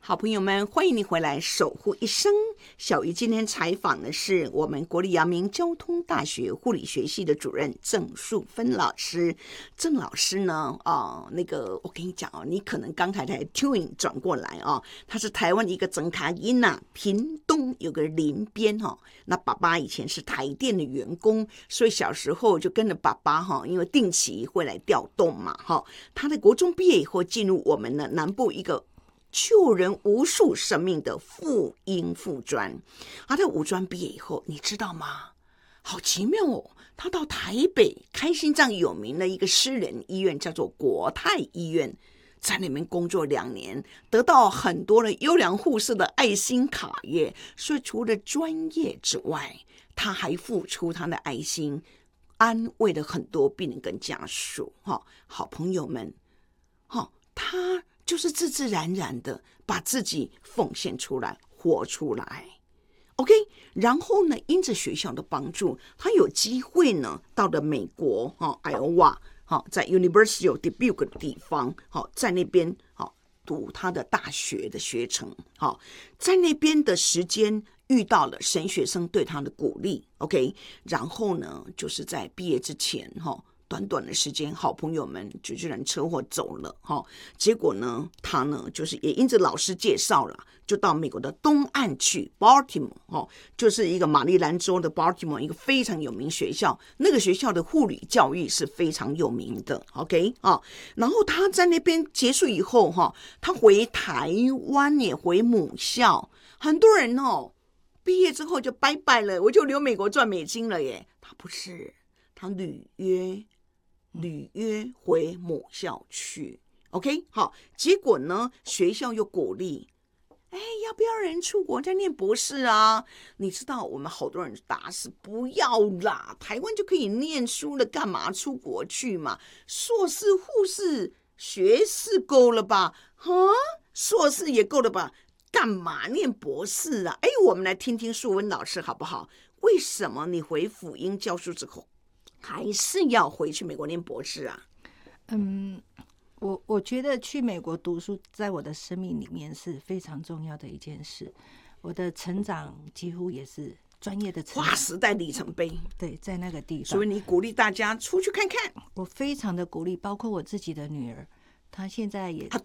好朋友们，欢迎你回来守护一生。小鱼今天采访的是我们国立阳明交通大学护理学系的主任郑树芬老师。郑老师呢，我跟你讲哦，你可能刚才 tune 转过来哦，他是台湾一个整卡音呐，屏东有个林边哈。那爸爸以前是台电的员工，所以小时候就跟着爸爸哈，因为定期会来调动嘛哈。他的国中毕业以后，进入我们的南部一个救人无数生命的妇婴附专。他在五专毕业以后，你知道吗？好奇妙哦！他到台北开心脏有名的一个私人医院，叫做国泰医院，在那边工作2年，得到很多的优良护士的爱心卡耶。所以除了专业之外，他还付出他的爱心，安慰了很多病人跟家属。好朋友们，他就是自自然然的把自己奉献出来，活出来。OK， 然后呢，因着学校的帮助，他有机会呢，到了美国Iowa，在 University of Dubuque 的地方，在那边读他的大学的学程。在那边的时间遇到了神学生对他的鼓励。OK， 然后呢，就是在毕业之前短短的时间，好朋友们就居然车祸走了结果呢，他呢就是也因着老师介绍了，就到美国的东岸去 Baltimore 就是一个马里兰州的 Baltimore 一个非常有名学校，那个学校的护理教育是非常有名的。OK 然后他在那边结束以后他回台湾也回母校，很多人毕业之后就拜拜了，我就留美国赚美金了耶。他不是，他履约回母校去。 OK 好，结果呢学校又鼓励要不要人出国再念博士啊？你知道我们好多人打死不要啦，台湾就可以念书了，干嘛出国去嘛？硕士护士学士够了吧硕士也够了吧，干嘛念博士啊？我们来听听树温老师好不好？为什么你回辅英教书之后还是要回去美国念博士啊？ 我觉得去美国读书在我的生命里面是非常重要的一件事，我的成长几乎也是专业的成长， 划时代里程碑。 对，在那个地方， 所以你鼓励大家出去看看。 我非常的鼓励，包括我自己的女儿，她现在也